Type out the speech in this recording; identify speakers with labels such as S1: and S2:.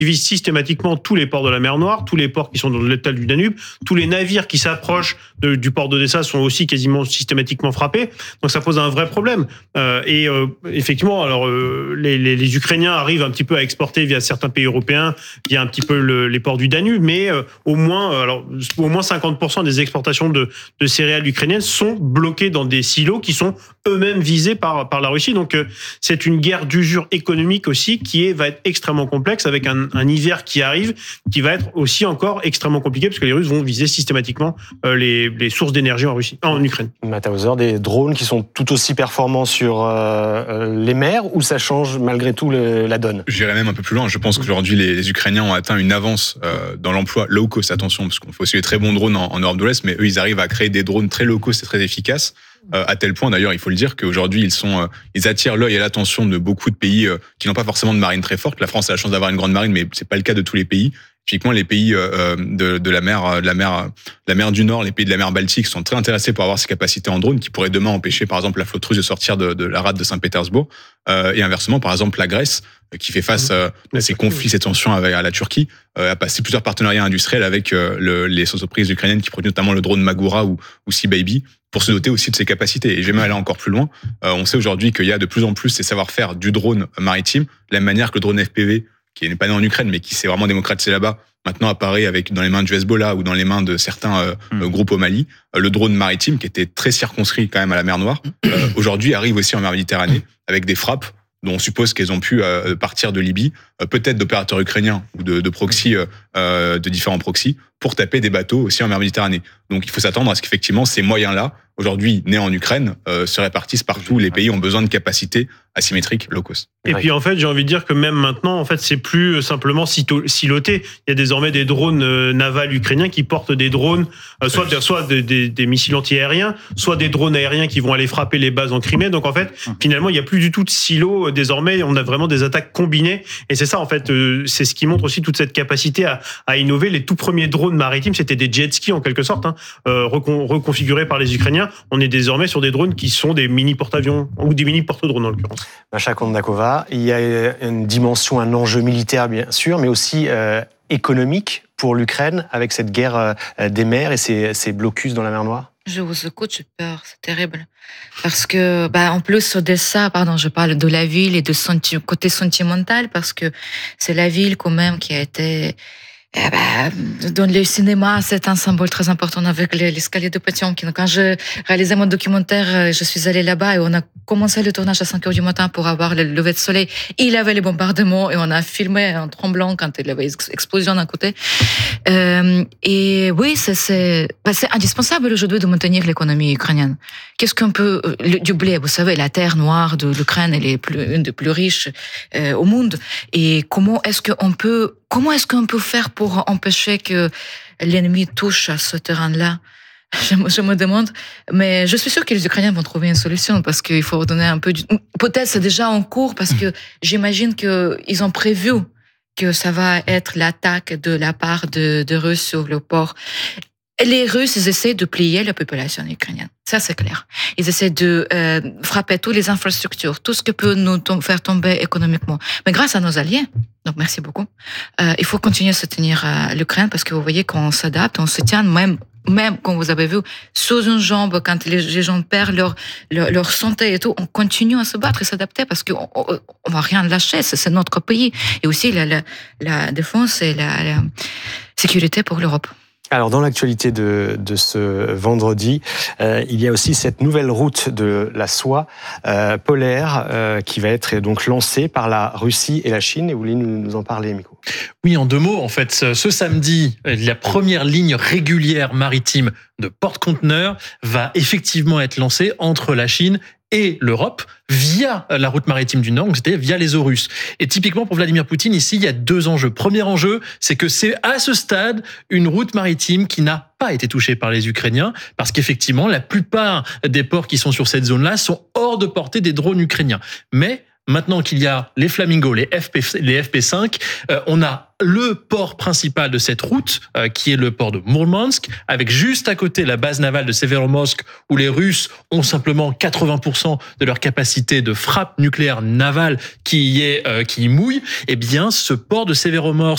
S1: ils visent systématiquement tous les ports de la mer Noire, tous les ports qui sont dans le delta du Danube, tous les navires qui s'approchent du port d'Odessa sont aussi quasiment systématiquement frappés. Donc ça pose un vrai problème. Effectivement, alors les Ukrainiens arrivent un petit peu à exporter via certains pays européens, via un petit peu les ports du Danube, mais au moins 50% des exportations de céréales ukrainiennes sont bloquées dans des silos qui sont eux-mêmes visés par la Russie. Donc c'est une guerre d'usure économique aussi qui va être extrêmement complexe, avec un hiver qui arrive, qui va être aussi encore extrêmement compliqué, parce que les Russes vont viser systématiquement les sources d'énergie en Ukraine.
S2: Matt Hauser, des drones qui sont tout aussi performants sur les mers, ou ça change malgré tout la donne?
S3: J'irais même un peu plus loin. Je pense qu'aujourd'hui, les Ukrainiens ont atteint une avance dans l'emploi low cost. Attention, parce qu'on fait aussi des très bons drones en Europe de l'Est, mais eux, ils arrivent à créer des drones très low cost et très efficaces. À tel point, d'ailleurs, il faut le dire, qu'aujourd'hui, ils attirent l'œil et l'attention de beaucoup de pays qui n'ont pas forcément de marine très forte. La France a la chance d'avoir une grande marine, mais c'est pas le cas de tous les pays. Typiquement, les pays de la mer du Nord, les pays de la mer Baltique sont très intéressés pour avoir ces capacités en drone qui pourraient demain empêcher, par exemple, la flotte russe de sortir de la rade de Saint-Pétersbourg. Et inversement, par exemple, la Grèce, qui fait face à ces conflits, ces tensions à la Turquie, a passé plusieurs partenariats industriels avec les entreprises ukrainiennes qui produisent notamment le drone Magura ou Sea Baby, pour se doter aussi de ses capacités. Et j'aimerais aller encore plus loin. On sait aujourd'hui qu'il y a de plus en plus ces savoir-faire du drone maritime, de la même manière que le drone FPV, qui n'est pas né en Ukraine, mais qui s'est vraiment démocratisé là-bas, maintenant apparaît dans les mains du Hezbollah ou dans les mains de certains groupes au Mali. Le drone maritime, qui était très circonscrit quand même à la mer Noire, aujourd'hui arrive aussi en mer Méditerranée, avec des frappes dont on suppose qu'elles ont pu partir de Libye, peut-être d'opérateurs ukrainiens ou de proxys, de différents proxys, pour taper des bateaux aussi en mer Méditerranée. Donc il faut s'attendre à ce qu'effectivement ces moyens-là, aujourd'hui nés en Ukraine, se répartissent partout. Les pays ont besoin de capacités asymétriques low cost.
S1: Et puis en fait, j'ai envie de dire que même maintenant, en fait, c'est plus simplement siloté. Il y a désormais des drones navals ukrainiens qui portent des drones, soit des missiles anti-aériens, soit des drones aériens qui vont aller frapper les bases en Crimée. Donc en fait, finalement, il n'y a plus du tout de silo. Désormais, on a vraiment des attaques combinées. Et c'est ça, en fait, c'est ce qui montre aussi toute cette capacité à innover. Les tout premiers drones maritimes, c'était des jet skis en quelque sorte, reconfigurés par les Ukrainiens. On est désormais sur des drones qui sont des mini porte-avions ou des mini porte-drones en l'occurrence.
S2: Masha Kondakova, il y a une dimension, un enjeu militaire bien sûr, mais aussi économique pour l'Ukraine avec cette guerre des mers et ces blocus dans la mer Noire.
S4: Je vous écoute, j'ai peur, c'est terrible. Parce que, en plus de ça, je parle de la ville et de côté sentimental, parce que c'est la ville quand même qui a été... dans le cinéma, c'est un symbole très important avec l'escalier de Potiomkin. Quand je réalisais mon documentaire, je suis allée là-bas et on a commencé le tournage à 5h du matin pour avoir le lever de soleil. Il y avait les bombardements et on a filmé en tremblant quand il y avait explosion d'un côté. Et oui, c'est indispensable aujourd'hui de maintenir l'économie ukrainienne. Qu'est-ce qu'on peut... Du blé, vous savez, la terre noire de l'Ukraine, elle est une des plus riches au monde. Et comment est-ce qu'on peut faire pour empêcher que l'ennemi touche à ce terrain-là? Je me demande, mais je suis sûre que les Ukrainiens vont trouver une solution, parce qu'il faut donner un peu... Peut-être c'est déjà en cours, parce que j'imagine qu'ils ont prévu que ça va être l'attaque de la part de Russes sur le port. Les Russes, ils essaient de plier la population ukrainienne. Ça, c'est clair. Ils essaient de frapper toutes les infrastructures, tout ce qui peut nous faire tomber économiquement. Mais grâce à nos alliés, donc merci beaucoup, il faut continuer à soutenir l'Ukraine, parce que vous voyez qu'on s'adapte, on se tient, même comme vous avez vu, sous une jambe, quand les gens perdent leur santé et tout, on continue à se battre et s'adapter, parce qu'on va rien lâcher, c'est notre pays. Et aussi la défense et la sécurité pour l'Europe.
S2: Alors, dans l'actualité de ce vendredi, il y a aussi cette nouvelle route de la soie polaire qui va être donc lancée par la Russie et la Chine. Et vous voulez nous en parler, Miko?
S5: Oui, en 2 mots, en fait, ce samedi, la première ligne régulière maritime de porte-conteneurs va effectivement être lancée entre la Chine et l'Europe via la route maritime du Nord, donc c'était via les eaux russes. Et typiquement pour Vladimir Poutine, ici, il y a 2 enjeux. Premier enjeu, c'est que c'est à ce stade une route maritime qui n'a pas été touchée par les Ukrainiens, parce qu'effectivement, la plupart des ports qui sont sur cette zone-là sont hors de portée des drones ukrainiens. Mais maintenant qu'il y a les Flamingo, les FP5, on a le port principal de cette route, qui est le port de Mourmansk, avec juste à côté la base navale de Severomorsk, où les Russes ont simplement 80% de leur capacité de frappe nucléaire navale qui y mouille. Eh bien, ce port de Severomorsk